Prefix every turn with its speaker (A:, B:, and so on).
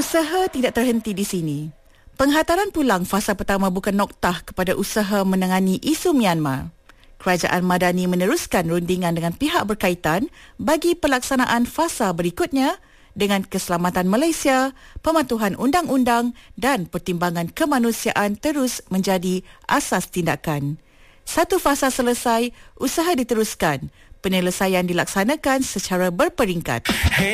A: Usaha tidak terhenti di sini. Penghantaran pulang fasa pertama bukan noktah kepada usaha menangani isu Myanmar. Kerajaan Madani meneruskan rundingan dengan pihak berkaitan bagi pelaksanaan fasa berikutnya dengan keselamatan Malaysia, pematuhan undang-undang dan pertimbangan kemanusiaan terus menjadi asas tindakan. Satu fasa selesai, usaha diteruskan. Penyelesaian dilaksanakan secara berperingkat.